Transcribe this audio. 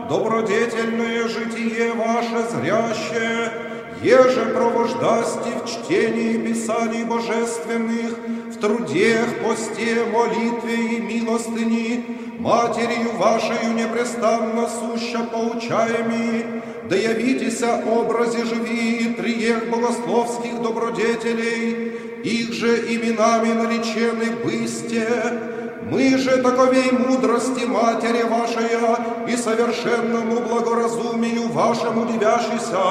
добродетельное житие ваше зряще, еже провождасти в чтении Писаний божественных, в труде, посте, молитве и милостыни, Матерью вашею непрестанно суща поучаеми, да явитеся образе живи триех богословских добродетелей, их же именами наречены бысте. Мы же таковей мудрости Матери вашей и совершенному благоразумию вашему дивящийся,